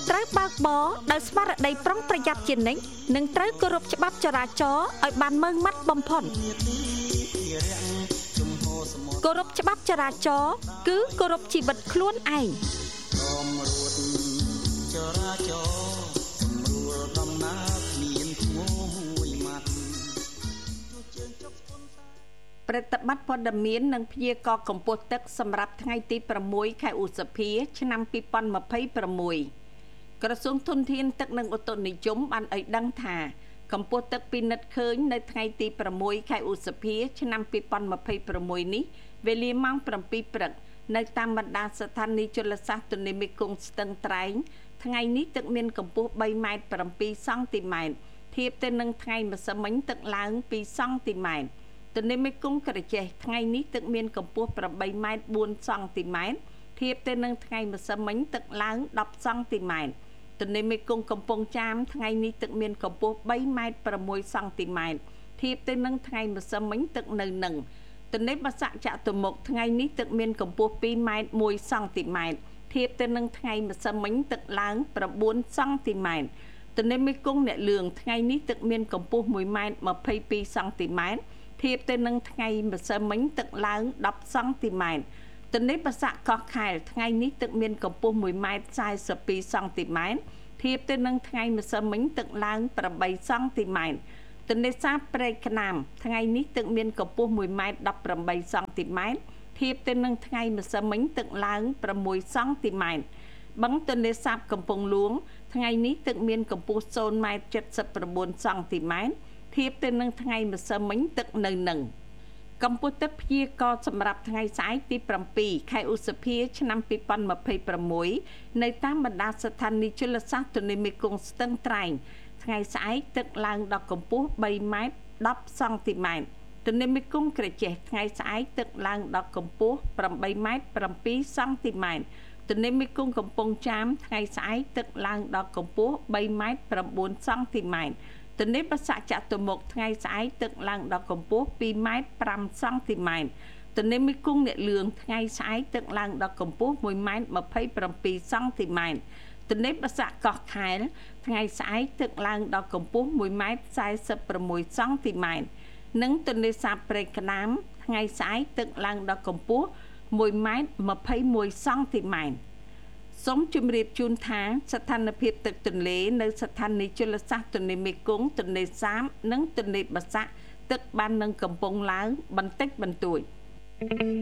ត្រូវបើកបរដោយស្មារតីប្រុងប្រយ័ត្នជានិច្ចនិងត្រូវគោរពច្បាប់ចរាចរណ៍ឲ្យបានម៉ឺងម៉ាត់បំផុតគោរពច្បាប់ចរាចរណ៍គឺគោរពជីវិតខ្លួនឯងប្រតិបត្តិព័ត៌មាននិងព្យាករណ៍កម្ពស់ទឹកសម្រាប់ថ្ងៃទី6ខែឧសភាឆ្នាំ2026ក្រសួងធនធានទឹកនិងឧតុនិយមបានឲ្យដឹងថាកម្ពស់ទឹកពិនិត្យឃើញនៅថ្ងៃទី6ខែឧសភាឆ្នាំ2026នេះវេលាម៉ោង7ព្រឹកនៅតាមបណ្ដាស្ថានីយជលសាស្ត្រទន្លេមេគង្គស្ទឹងត្រែងថ្ងៃនេះទឹកមានកម្ពស់3ម៉ែត្រ7សង់ទីម៉ែត្រធៀបទៅនឹងថ្ងៃម្សិលមិញទឹកឡើង2សង់ទីម៉ែត្រទន្លេមេគង្គក្រចេះថ្ងៃនេះទឹកមានកម្ពស់8ម៉ែត្រ4សង់ទីម៉ែត្រធៀបទៅនឹងថ្ងៃម្សិលមិញទឹកឡើង10សង់ទីម៉ែត្រទន្លេមេគង្គកំពង់ចាមថ្ងៃនេះទឹកមានកម្ពស់3ម៉ែត្រ6សង់ទីម៉ែត្រធៀបទៅនឹងថ្ងៃម្សិលមិញទឹកនៅនឹងទន្លេបាសាក់ចតុមុខថ្ងៃនេះទឹកមានកម្ពស់2ម៉ែត្រ1សង់ទីម៉ែត្រធៀបទៅនឹងថ្ងៃម្សិលមិញទឹកឡើង9សង់ទីម៉ែត្រទន្លេមេគង្គអ្នកលឿងថ្ងៃនេះទឹកមានកម្ពស់1ម៉ែត្រ22សង់ទីម៉ែត្រធៀបទៅនឹងថ្ងៃម្សិលមិញទឹកឡើង10សង់ទីម៉ែត្រទន្លេបាសាក់កោះខែលថ្ងៃនេះទឹកមានកម្ពស់1ម៉ែត្រ42សង់ទីម៉ែត្រធៀបទៅនឹងថ្ងៃម្សិលមិញទឹកឡើង8សង់ទីម៉ែត្រទន្លេសាបព្រែកក្តាមថ្ងៃនេះទឹកមានកម្ពស់1ម៉ែត្រ18សង់ទីម៉ែត្រធៀបទៅនឹងថ្ងៃម្សិលមិញទឹកឡើង6សង់ទីម៉ែត្របឹងទន្លេសាបកំពង់ហ្លួងថ្ងៃនេះទឹកមានកម្ពស់0ម៉ែត្រ79សង់ទីម៉ែត្រធៀបទៅនឹងថ្ងៃម្សិលមិញទឹកនៅនឹងកម្ពស់ទឹកព្យាករណ៍សម្រាប់ថ្ងៃស្អែកទី7ខែឧសភាឆ្នាំ2026នៅតាមបណ្ដាស្ថានីយជលសាស្ត្រទន្លេមេគង្គស្ទឹងត្រែងថ្ងៃស្អែកទឹកឡើងដល់កម្ពស់3ម៉ែត្រ10សង់ទីម៉ែត្រទន្លេមេគង្គក្រចេះថ្ងៃស្អែកទឹកឡើងដល់កម្ពស់8ម៉ែត្រ7សង់ទីម៉ែត្រទន្លេមេគង្គកំពង់ចាមថ្ងៃស្អែកទឹកឡើងដល់កម្ពស់3ម៉ែត្រ9សង់ទីម៉ែត្រទន្លេបាសាក់ចតុមុខថ្ងៃស្អែកទឹកឡើងដល់កម្ពស់2ម៉ែត្រ5សង់ទីម៉ែត្រទន្លេមេគង្គអ្នកលឿងថ្ងៃស្អែកទឹកឡើងដល់កម្ពស់1ម៉ែត្រ27សង់ទីម៉ែត្រទន្លេបាសាក់កោះខែលថ្ងៃស្អែកទឹកឡើងដល់កម្ពស់1ម៉ែត្រ46សង់ទីម៉ែត្រនិងទន្លេសាបព្រែកក្តាមថ្ងៃស្អែកទឹកឡើងដល់កម្ពស់1ម៉ែត្រ21សង់ទីម៉ែត្រសូមជម្រាបជូនថាស្ថានភាពទឹកទន្លេនៅស្ថានីយជលសាស្ត្រទន្លេមេគង្គទន្លេសាបនិងទន្លេបាសាក់ទឹកបាននឹងកំពុងឡើងបន្តិចបន្តួច